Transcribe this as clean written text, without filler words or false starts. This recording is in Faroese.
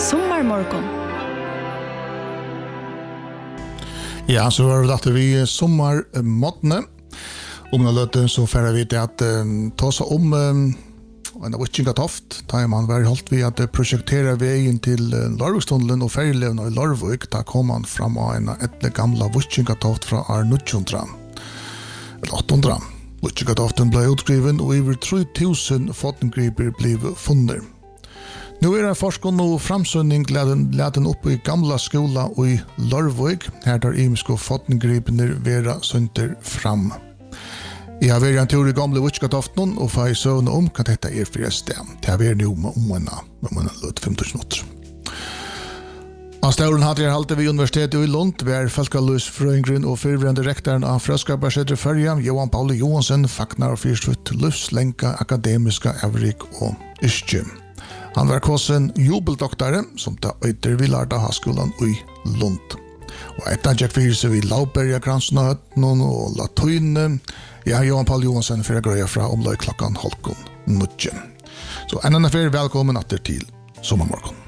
Sommarmorgon. Ja, så var det att vi sommarmåttene. Om några löten så färre vi till att ta sig om en Witchingatoft. Där man var hållt vi att projektera vägen till Larvikstunneln och färjelevna i Larvik. Där kom man fram av en ättle gamla Witchingatoft från 1800. Eller 800. Witchingatoften blev utskriven och över 3000 fotengriper blev funnet. Nu är det forskning och framsynning laden upp i gamla skola och i Larvik. Här där imiska fotengriper vera sönder fram. Jag har varit en tur i gamla Witchingatoftnen och får i sövna om kan detta förresten. Det har varit nu om en löt 5000 år. Av stauren hade jag alltid vid universitetet i Lund, var Falkalus Fröingren och fyrvrande rektorn av Fröskaparsätter Färja, Johan Paul Johansson, fagnar och fyrstvitt livslänka akademiska avrik och yrke. Han var kvassen jubeldoktare som tar öter vid Larda Haskolan i Lund. Och etan tjekk fyrir seg vid Lauberga Kransnøtten og Latyne. Ja, Johan Paul Johansson fyrir grøya fra omløy klokkan 8:30. Så en annan fyrir velkommen atter til Sommarmorgon.